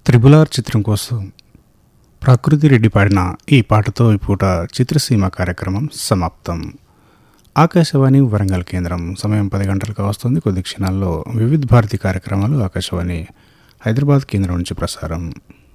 Triple R చిత్రం కోసం ప్రకృతి రెడ్డి పాడిన ఈ పాటతో ఈ పూట చిత్రసీమ కార్యక్రమం సమాప్తం. ఆకాశవాణి వరంగల్ కేంద్రం సమయం 10 గంటలకు వస్తుంది. కొద్ది క్షణాల్లో వివిధ భారతి కార్యక్రమాలు ఆకాశవాణి హైదరాబాద్ కేంద్రం నుంచి ప్రసారం.